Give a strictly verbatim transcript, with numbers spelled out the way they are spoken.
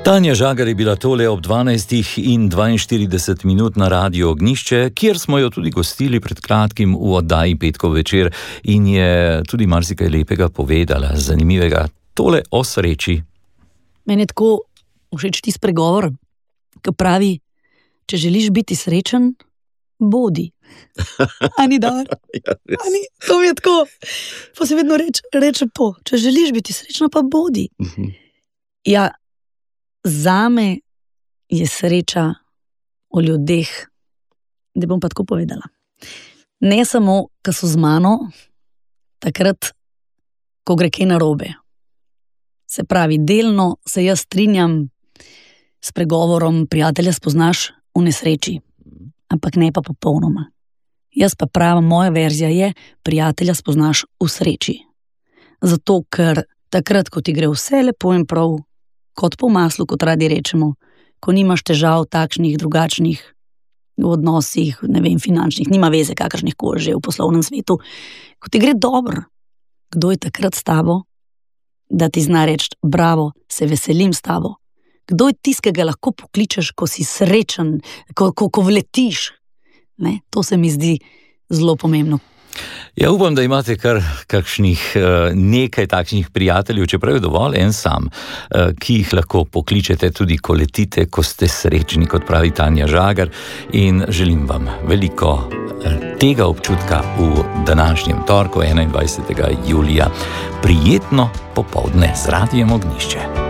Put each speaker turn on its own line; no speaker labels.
Tanja Žagar je bila tole ob dvanajstih in dvainštirideset minut na Radiu Ognjišče, kjer smo jo tudi gostili pred kratkim v oddaji Petkov večer in je tudi marsikaj lepega povedala, zanimivega, tole o sreči.
Meni je tako všeč tisti pregovor, ki pravi, če želiš biti srečen, bodi. Ani dar?
Ja,
Ani, to mi je tako. Pa se vedno reče, reče to, če želiš biti srečna, pa bodi.
uh-huh.
Ja, zame je sreča v ljudeh, da bom pa tako povedala. Ne samo, ko so z mano, takrat, ko gre kaj narobe. Se pravi, delno se jaz strinjam s pregovorom, prijatelja spoznaš v nesreči, ampak ne pa popolnoma. Jaz pa pravim, moja verzija je, prijatelja spoznaš v sreči. Zato, ker takrat, ko ti gre vse lepo in prav, kot po maslu, kot radi rečemo, ko nimaš težav takšnih, drugačnih v odnosih, ne vem, finančnih, nima veze kakršnih koli že v poslovnem svetu, ko ti gre dobro, kdo je takrat s tabo, da ti zna reči, bravo, se veselim s tabo. Kdo je tisti, ki ga lahko pokličeš, ko si srečen, ko, ko, ko vletiš? Ne? To se mi zdi zelo pomembno.
Ja, upam, da imate kar kakšnih nekaj takšnih prijateljev, čeprav je dovolj en sam, ki jih lahko pokličete tudi, ko letite, ko ste srečni, kot pravi Tanja Žagar, in želim vam veliko tega občutka v današnjem torku, enaindvajsetega julija. Prijetno popoldne z Radiem Ognjišče.